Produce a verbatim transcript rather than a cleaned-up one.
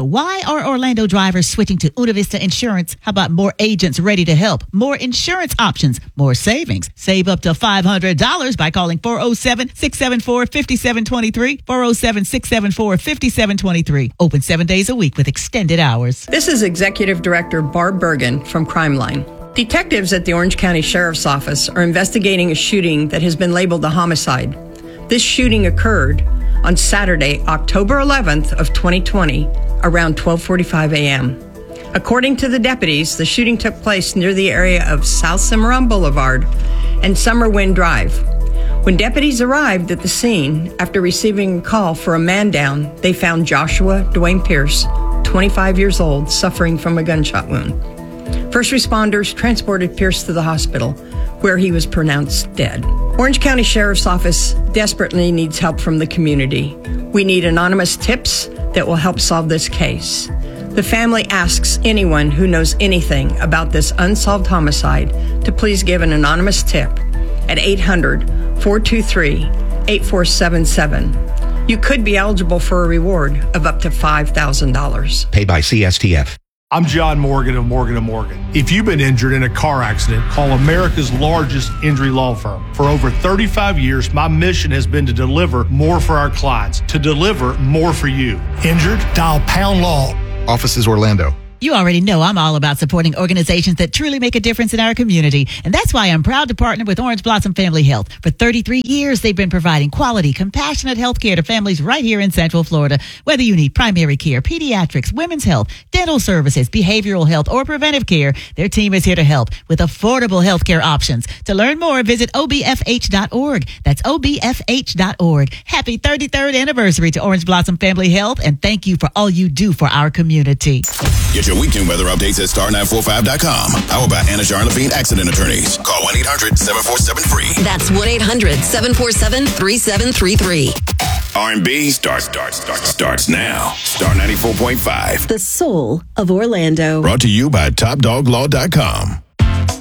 why are Orlando drivers switching to Una Vista Insurance? How about more agents ready to help? More insurance options, more savings. Save up to five hundred dollars by calling four oh seven, six seven four, five seven two three, four oh seven, six seven four, five seven two three. Open seven days a week with extended hours. This is Executive Director Barb Bergen from Crime Line. Detectives at the Orange County Sheriff's Office are investigating a shooting that has been labeled a homicide. This shooting occurred on Saturday, October eleventh of twenty twenty, around twelve forty-five a.m. According to the deputies, the shooting took place near the area of South Cimarron Boulevard and Summer Wind Drive. When deputies arrived at the scene after receiving a call for a man down, they found Joshua Dwayne Pierce, twenty-five years old, suffering from a gunshot wound. First responders transported Pierce to the hospital, where he was pronounced dead. Orange County Sheriff's Office desperately needs help from the community. We need anonymous tips that will help solve this case. The family asks anyone who knows anything about this unsolved homicide to please give an anonymous tip at eight hundred, four two three, eight four seven seven. You could be eligible for a reward of up to five thousand dollars. Paid by C S T F. I'm John Morgan of Morgan and Morgan. If you've been injured in a car accident, call America's largest injury law firm. For over thirty-five years, my mission has been to deliver more for our clients, to deliver more for you. Injured? Dial Pound Law. Offices Orlando. You already know I'm all about supporting organizations that truly make a difference in our community. And that's why I'm proud to partner with Orange Blossom Family Health. For thirty-three years, they've been providing quality, compassionate health care to families right here in Central Florida. Whether you need primary care, pediatrics, women's health, dental services, behavioral health, or preventive care, their team is here to help with affordable health care options. To learn more, visit O B F H dot org. That's O B F H dot org. Happy thirty-third anniversary to Orange Blossom Family Health, and thank you for all you do for our community. Get your weekend weather updates at star nine four five dot com. Powered by Anna Jarn Levine Accident Attorneys. Call one eight hundred, seven four seven, free. That's one eight hundred, seven four seven, three seven three three. R and B starts, starts, starts, starts now. Star ninety-four point five. The soul of Orlando. Brought to you by top dog law dot com.